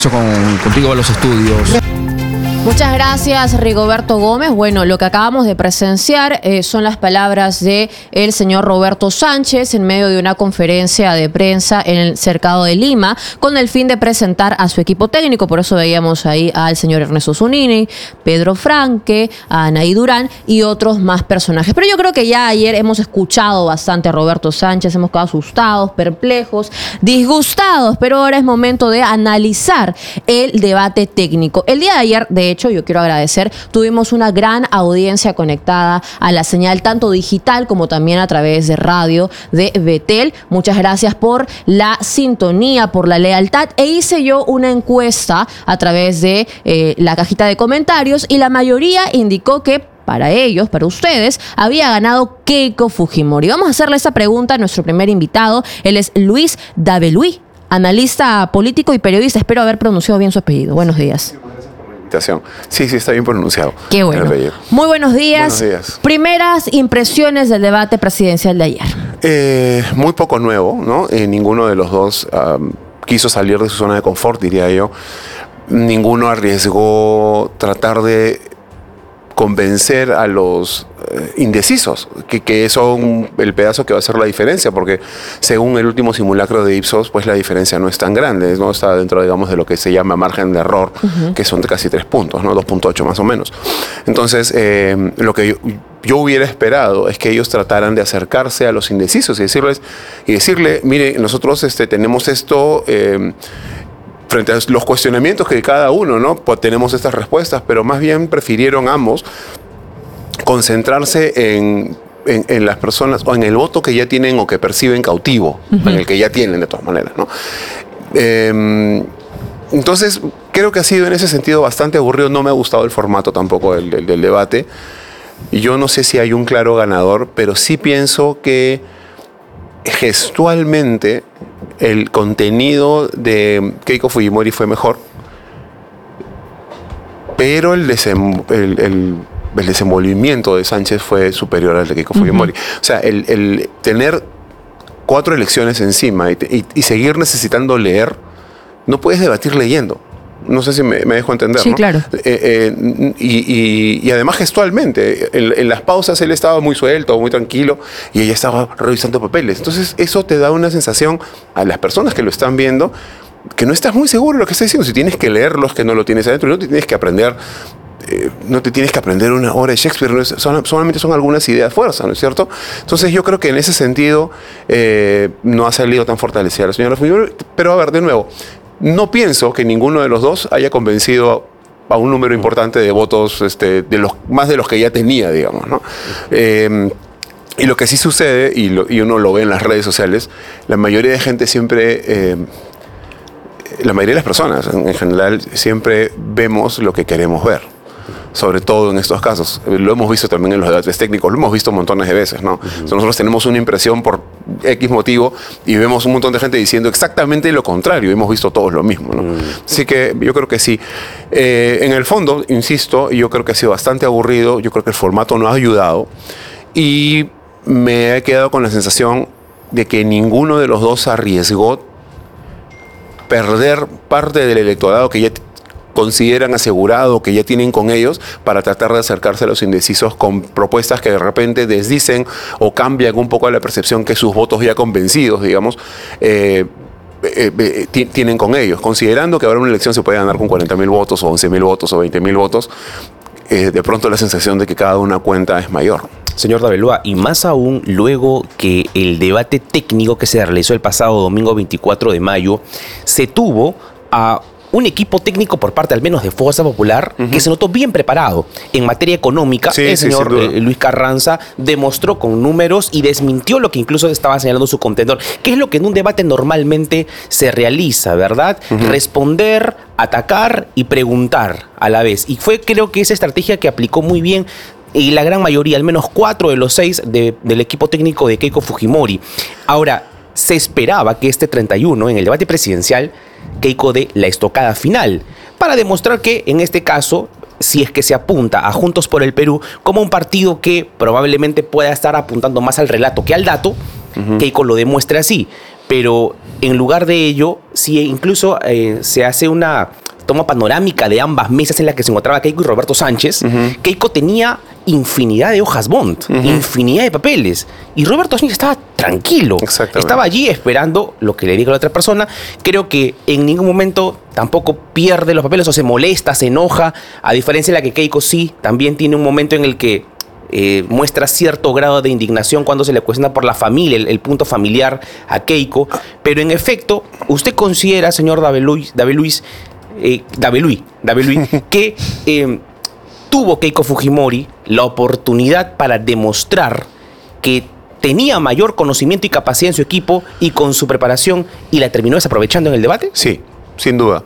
Contigo a los estudios. Muchas gracias, Rigoberto Gómez. Bueno, lo que acabamos de presenciar son las palabras de el señor Roberto Sánchez en medio de una conferencia de prensa en el Cercado de Lima con el fin de presentar a su equipo técnico. Por eso veíamos ahí al señor Ernesto Zunini, Pedro Franque, a Anaí Durán y otros más personajes. Pero yo creo que ya ayer hemos escuchado bastante a Roberto Sánchez, hemos quedado asustados, perplejos, disgustados, pero ahora es momento de analizar el debate técnico. El día de ayer, de hecho, yo quiero agradecer, tuvimos una gran audiencia conectada a la señal tanto digital como también a través de radio de Betel. Muchas gracias por la sintonía, por la lealtad, e hice yo una encuesta a través de la cajita de comentarios y la mayoría indicó que para ellos, para ustedes, había ganado Keiko Fujimori. Vamos a hacerle esa pregunta a nuestro primer invitado. Él es Luis Daveluy, analista político y periodista. Espero haber pronunciado bien su apellido. Buenos días. Sí, está bien pronunciado. Qué bueno. Muy buenos días. Buenos días. Primeras impresiones del debate presidencial de ayer. Muy poco nuevo, ¿no? Ninguno de los dos quiso salir de su zona de confort, diría yo. Ninguno arriesgó tratar de convencer a los indecisos, que son el pedazo que va a hacer la diferencia, porque según el último simulacro de Ipsos, pues la diferencia no es tan grande, no está dentro, digamos, de lo que se llama margen de error, que son de casi 3 puntos, ¿no? 2.8 más o menos. Entonces, lo que yo hubiera esperado es que ellos trataran de acercarse a los indecisos y decirle, mire, nosotros tenemos esto, frente a los cuestionamientos que cada uno, ¿no? Pues tenemos estas respuestas, pero más bien prefirieron ambos concentrarse en las personas o en el voto que ya tienen o que perciben cautivo, en el que ya tienen de todas maneras, ¿no? Entonces, creo que ha sido en ese sentido bastante aburrido. No me ha gustado el formato tampoco del debate. Yo no sé si hay un claro ganador, pero sí pienso que gestualmente el contenido de Keiko Fujimori fue mejor, pero el desenvolvimiento de Sánchez fue superior al de Keiko Fujimori. O sea, el tener 4 elecciones encima y seguir necesitando leer, no puedes debatir leyendo. No sé si me dejo entender, sí, ¿no? Claro. Y además gestualmente, en las pausas él estaba muy suelto, muy tranquilo, y ella estaba revisando papeles. Entonces eso te da una sensación a las personas que lo están viendo, que no estás muy seguro de lo que está diciendo. Si tienes que leerlo, es que no lo tienes adentro, y no te tienes que aprender. No te tienes que aprender una obra de Shakespeare, solamente son algunas ideas fuerza, ¿no es cierto? Entonces yo creo que en ese sentido no ha salido tan fortalecida la señora Fujimori. Pero a ver, de nuevo, no pienso que ninguno de los dos haya convencido a un número importante de votos, más de los que ya tenía, digamos, ¿no? Y lo que sí sucede, y uno lo ve en las redes sociales, la mayoría de gente siempre, la mayoría de las personas en general, siempre vemos lo que queremos ver. Sobre todo en estos casos. Lo hemos visto también en los debates técnicos, lo hemos visto montones de veces, ¿no? Nosotros tenemos una impresión por X motivo y vemos un montón de gente diciendo exactamente lo contrario. Hemos visto todos lo mismo, ¿no? Así que yo creo que sí. En el fondo, insisto, yo creo que ha sido bastante aburrido. Yo creo que el formato no ha ayudado. Y me he quedado con la sensación de que ninguno de los dos arriesgó perder parte del electorado que ya consideran asegurado, que ya tienen con ellos, para tratar de acercarse a los indecisos con propuestas que de repente desdicen o cambian un poco la percepción que sus votos ya convencidos, digamos, tienen con ellos, considerando que ahora una elección se puede ganar con 40.000 votos o 11.000 votos o 20.000 votos. De pronto la sensación de que cada una cuenta es mayor. Señor Daveluy, y más aún luego que el debate técnico que se realizó el pasado domingo 24 de mayo se tuvo a un equipo técnico por parte al menos de Fuerza Popular que se notó bien preparado en materia económica. Sí, el señor Luis Carranza demostró con números y desmintió lo que incluso estaba señalando su contendor, que es lo que en un debate normalmente se realiza, ¿verdad? Responder, atacar y preguntar a la vez. Y fue, creo que esa estrategia que aplicó muy bien y la gran mayoría, al menos 4 de los 6 del equipo técnico de Keiko Fujimori. Ahora, se esperaba que este 31, en el debate presidencial, Keiko dé la estocada final para demostrar que, en este caso, si es que se apunta a Juntos por el Perú como un partido que probablemente pueda estar apuntando más al relato que al dato, Keiko lo demuestre así. pero en lugar de ello, si incluso se hace una toma panorámica de ambas mesas en las que se encontraba Keiko y Roberto Sánchez, Keiko tenía infinidad de hojas Bond, infinidad de papeles, y Roberto Sánchez estaba tranquilo, estaba allí esperando lo que le diga la otra persona. Creo que en ningún momento tampoco pierde los papeles o se molesta, se enoja, a diferencia de la que Keiko sí, también tiene un momento en el que muestra cierto grado de indignación cuando se le cuestiona por la familia, el punto familiar a Keiko. Pero en efecto, ¿usted considera, señor David Luis, que tuvo Keiko Fujimori la oportunidad para demostrar que tenía mayor conocimiento y capacidad en su equipo y con su preparación, y la terminó desaprovechando en el debate? Sí. Sin duda.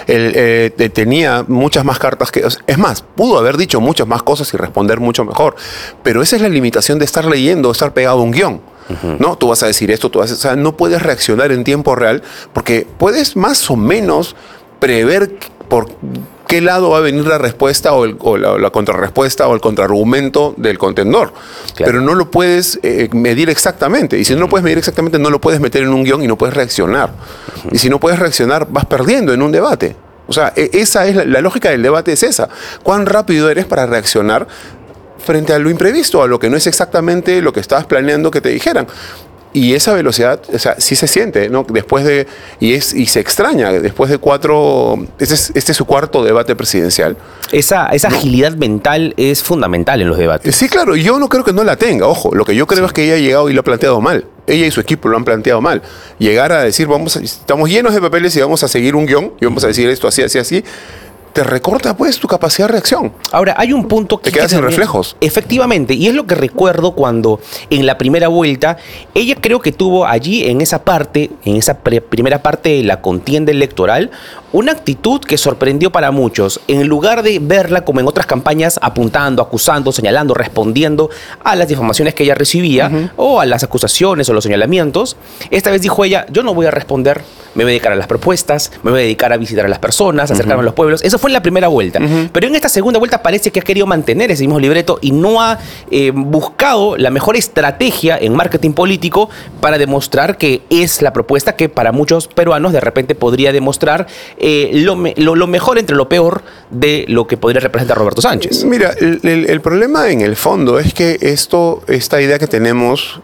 Tenía muchas más cartas que... Es más, pudo haber dicho muchas más cosas y responder mucho mejor. Pero esa es la limitación de estar leyendo, estar pegado a un guión. ¿No? Tú vas a decir esto, o sea, no puedes reaccionar en tiempo real porque puedes más o menos prever por qué lado va a venir la respuesta o la contrarrespuesta o el contraargumento del contendor. Claro. Pero no lo puedes medir exactamente. Y si no lo puedes medir exactamente, no lo puedes meter en un guión y no puedes reaccionar. Y si no puedes reaccionar, vas perdiendo en un debate. O sea, esa es la lógica del debate, es esa. ¿Cuán rápido eres para reaccionar frente a lo imprevisto, a lo que no es exactamente lo que estabas planeando que te dijeran? Y esa velocidad, o sea, sí se siente, ¿no? Después de, y se extraña, después de este es su cuarto debate presidencial. Esa agilidad mental es fundamental en los debates. Sí, claro, yo no creo que no la tenga, ojo, lo que yo creo es que ella ha llegado y lo ha planteado mal. Ella y su equipo lo han planteado mal. Llegar a decir, estamos llenos de papeles y vamos a seguir un guión, y vamos a decir esto así, así, así, te recorta pues tu capacidad de reacción. Ahora, hay un punto que... Te quedas sin reflejos. Efectivamente, y es lo que recuerdo cuando en la primera vuelta, ella creo que tuvo allí en esa parte, primera parte de la contienda electoral, una actitud que sorprendió para muchos. En lugar de verla como en otras campañas, apuntando, acusando, señalando, respondiendo a las difamaciones que ella recibía, o a las acusaciones o los señalamientos, esta vez dijo ella, yo no voy a responder, me voy a dedicar a las propuestas, me voy a dedicar a visitar a las personas, a acercarme a los pueblos. Eso fue en la primera vuelta. Pero en esta segunda vuelta parece que ha querido mantener ese mismo libreto y no ha buscado la mejor estrategia en marketing político para demostrar que es la propuesta que para muchos peruanos de repente podría demostrar lo mejor entre lo peor de lo que podría representar Roberto Sánchez. Mira, el problema en el fondo es que esta idea que tenemos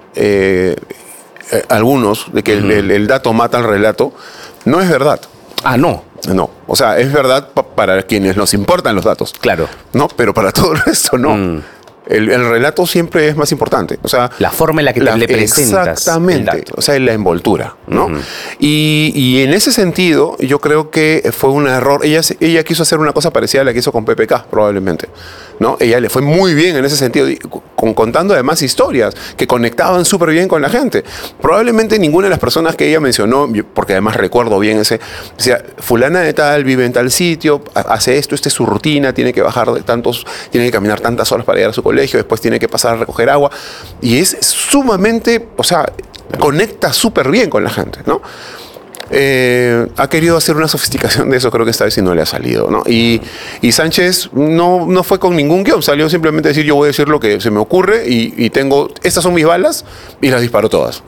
algunos de que el dato mata al relato no es verdad. Ah, no. No, o sea, es verdad para quienes nos importan los datos. Claro. No, pero para todo el resto no. El relato siempre es más importante. O sea, la forma en la que le presentas. Exactamente. O sea, la envoltura, ¿no? Y en ese sentido, yo creo que fue un error. Ella quiso hacer una cosa parecida a la que hizo con PPK, probablemente. ¿No? Ella le fue muy bien en ese sentido, contando además historias que conectaban súper bien con la gente. Probablemente ninguna de las personas que ella mencionó, porque además recuerdo bien decía, fulana de tal, vive en tal sitio, hace esto, esta es su rutina, tiene que bajar tiene que caminar tantas horas para llegar a su colegio, después tiene que pasar a recoger agua. Y es sumamente, o sea, conecta súper bien con la gente, ¿no? Ha querido hacer una sofisticación de eso, creo que esta vez sí no le ha salido, ¿no? Y Sánchez no fue con ningún guión, salió simplemente a decir, yo voy a decir lo que se me ocurre y estas son mis balas, y las disparó todas.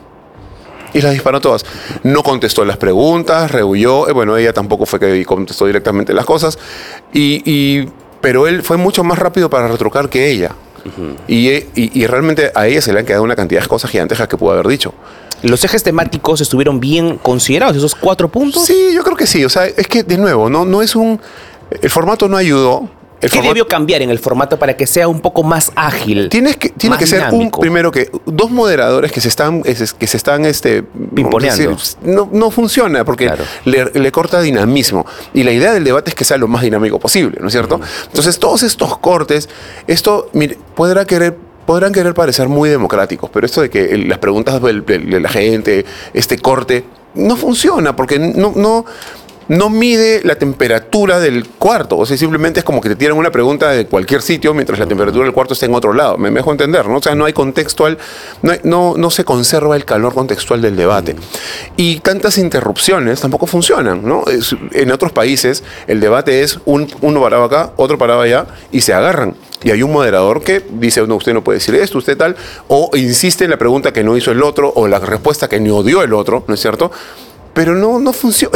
No contestó las preguntas, rehuyó, bueno, ella tampoco fue que contestó directamente las cosas, pero él fue mucho más rápido para retrucar que ella. Y realmente a ella se le han quedado una cantidad de cosas gigantescas que pudo haber dicho. ¿Los ejes temáticos estuvieron bien considerados, esos 4 puntos? Sí, yo creo que sí. O sea, es que, de nuevo, no es el formato no ayudó. ¿Qué debió cambiar en el formato para que sea un poco más ágil? Tiene que ser primero que 2 moderadores que se están imponeando. No funciona porque le corta dinamismo. Y la idea del debate es que sea lo más dinámico posible, ¿no es cierto? Entonces, todos estos cortes, podrán querer parecer muy democráticos, pero esto de que las preguntas de la gente, este corte, no funciona porque no mide la temperatura del cuarto. O sea, simplemente es como que te tiran una pregunta de cualquier sitio mientras la temperatura del cuarto está en otro lado. Me dejo entender, ¿no? O sea, no hay contextual, no se conserva el calor contextual del debate. Y tantas interrupciones tampoco funcionan, ¿no? En otros países el debate es uno parado acá, otro parado allá y se agarran. Y hay un moderador que dice, no, usted no puede decir esto, usted tal, o insiste en la pregunta que no hizo el otro, o la respuesta que no dio el otro, ¿no es cierto? Pero no funciona.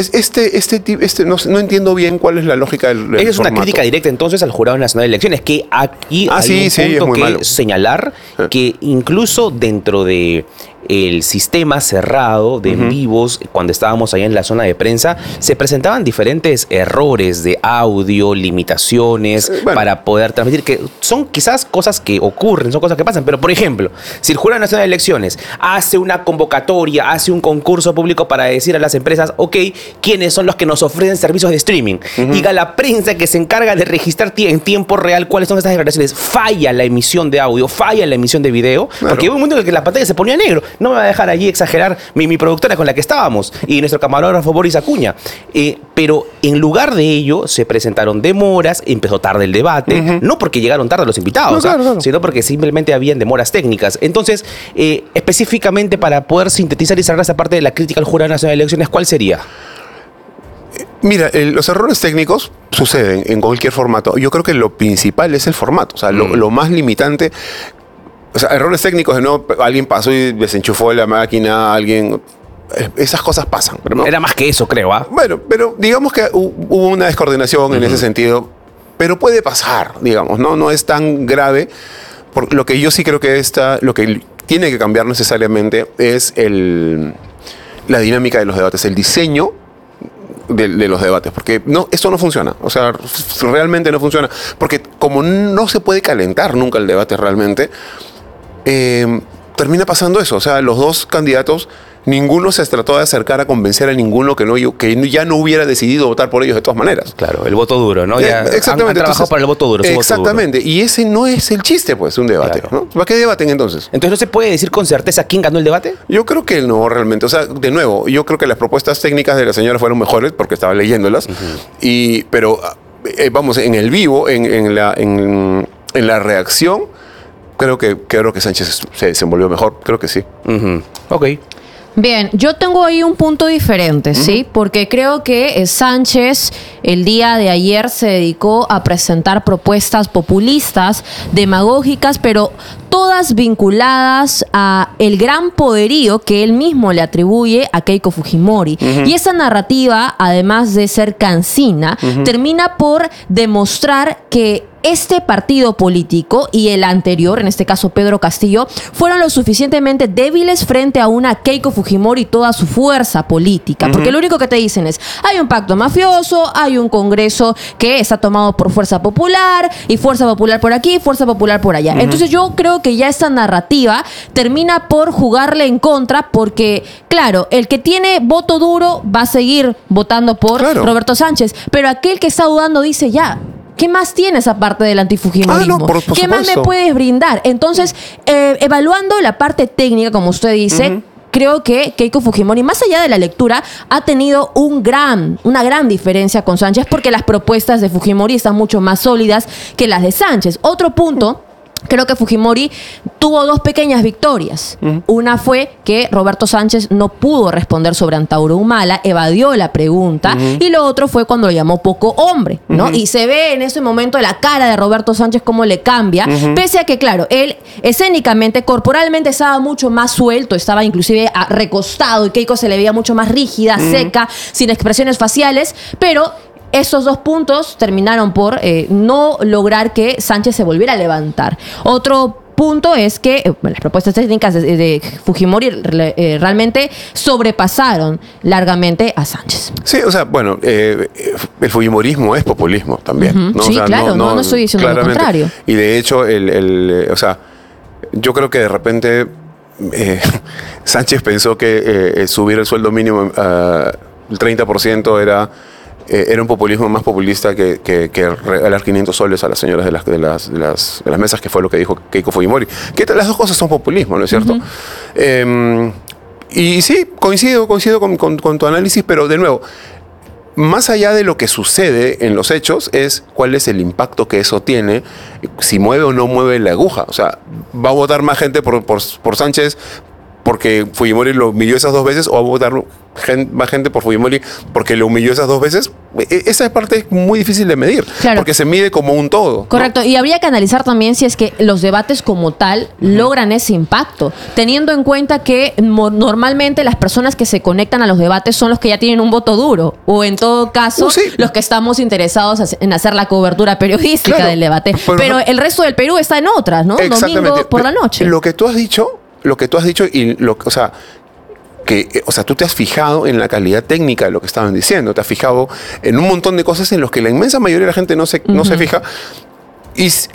No entiendo bien cuál es la lógica del Esa es una formato. crítica directa entonces al Jurado Nacional de Elecciones, que aquí hay un punto que malo. señalar, que incluso dentro de el sistema cerrado de en vivos, cuando estábamos allá en la zona de prensa, se presentaban diferentes errores de audio, limitaciones para poder transmitir, que son quizás cosas que ocurren, son cosas que pasan, pero por ejemplo, si el Jurado Nacional de Elecciones hace una convocatoria, hace un concurso público para decir a las empresas, ok, quiénes son los que nos ofrecen servicios de streaming, diga la prensa que se encarga de registrar en tiempo real cuáles son estas declaraciones, falla la emisión de audio, falla la emisión de video, porque hubo un momento en el que la pantalla se ponía negro. No me va a dejar allí exagerar mi productora con la que estábamos y nuestro camarógrafo Boris Acuña. Pero en lugar de ello se presentaron demoras, empezó tarde el debate, no porque llegaron tarde los invitados, sino porque simplemente habían demoras técnicas. Entonces, específicamente para poder sintetizar y cerrar esa parte de la crítica al Jurado Nacional de Elecciones, ¿cuál sería? Mira, los errores técnicos suceden en cualquier formato. Yo creo que lo principal es el formato. O sea, lo más limitante... O sea, errores técnicos de no, alguien pasó y desenchufó la máquina, esas cosas pasan. Pero no, era más que eso, creo, ¿ah? Bueno, pero digamos que hubo una descoordinación en ese sentido, pero puede pasar, digamos, no es tan grave. Por lo que yo sí creo que lo que tiene que cambiar necesariamente es la dinámica de los debates, el diseño de los debates, porque esto no funciona, o sea, realmente no funciona, porque como no se puede calentar nunca el debate realmente, termina pasando eso. O sea, los dos candidatos, ninguno se trató de acercar a convencer a ninguno que ya no hubiera decidido votar por ellos de todas maneras. Claro, el voto duro, ¿no? Ya exactamente. Han trabajado para el voto duro. Exactamente. Voto duro. Y ese no es el chiste, pues, de un debate. Claro. ¿No? ¿Para qué debaten entonces? Entonces, ¿no se puede decir con certeza quién ganó el debate? Yo creo que no, realmente. O sea, de nuevo, yo creo que las propuestas técnicas de la señora fueron mejores porque estaba leyéndolas. Pero, vamos, en el vivo, en la reacción, creo que Sánchez se desenvolvió mejor. Creo que sí. Ok. Bien, yo tengo ahí un punto diferente, ¿sí? Porque creo que Sánchez el día de ayer se dedicó a presentar propuestas populistas, demagógicas, pero todas vinculadas a el gran poderío que él mismo le atribuye a Keiko Fujimori. Y esa narrativa, además de ser cansina, termina por demostrar que este partido político y el anterior, en este caso Pedro Castillo, fueron lo suficientemente débiles frente a una Keiko Fujimori y toda su fuerza política. Porque lo único que te dicen es, hay un pacto mafioso, hay un congreso que está tomado por fuerza popular, y fuerza popular por aquí, fuerza popular por allá. Entonces yo creo que ya esta narrativa termina por jugarle en contra, porque, claro, el que tiene voto duro va a seguir votando por Roberto Sánchez, pero aquel que está dudando dice, ya, ¿qué más tienes aparte del antifujimorismo? ¿Qué más me puedes brindar? Entonces, evaluando la parte técnica, como usted dice, creo que Keiko Fujimori, más allá de la lectura, ha tenido una gran diferencia con Sánchez, porque las propuestas de Fujimori están mucho más sólidas que las de Sánchez. Otro punto... Creo que Fujimori tuvo dos pequeñas victorias. Una fue que Roberto Sánchez no pudo responder sobre Antauro Humala, evadió la pregunta, y lo otro fue cuando lo llamó poco hombre, ¿no? Y se ve en ese momento la cara de Roberto Sánchez cómo le cambia, pese a que, claro, él escénicamente, corporalmente estaba mucho más suelto, estaba inclusive recostado, y Keiko se le veía mucho más rígida, seca, sin expresiones faciales, pero... Esos dos puntos terminaron por no lograr que Sánchez se volviera a levantar. Otro punto es que las propuestas técnicas de Fujimori realmente sobrepasaron largamente a Sánchez. Sí, o sea, bueno, el fujimorismo es populismo también. ¿no? Sí, o sea, claro, no estoy diciendo lo contrario. Y de hecho, o sea, yo creo que de repente Sánchez pensó que subir el sueldo mínimo el 30% era un populismo más populista que regalar 500 soles a las señoras de las mesas, que fue lo que dijo Keiko Fujimori. Que las dos cosas son populismo, ¿no es cierto? Y sí, coincido con tu análisis, pero de nuevo, más allá de lo que sucede en los hechos, es cuál es el impacto que eso tiene, si mueve o no mueve la aguja. O sea, ¿va a votar más gente por Sánchez porque Fujimori lo humilló esas 2 veces, o va a votar más gente por Fujimori porque lo humilló esas 2 veces? Esa parte es muy difícil de medir, porque se mide como un todo. Correcto, ¿no? Y habría que analizar también si es que los debates como tal logran ese impacto, teniendo en cuenta que normalmente las personas que se conectan a los debates son los que ya tienen un voto duro, o en todo caso, los que estamos interesados en hacer la cobertura periodística del debate. Pero el resto del Perú está en otras, ¿no? Domingo por la noche. Lo que tú has dicho y o sea, tú te has fijado en la calidad técnica de lo que estaban diciendo, te has fijado en un montón de cosas en los que la inmensa mayoría de la gente no se fija. Y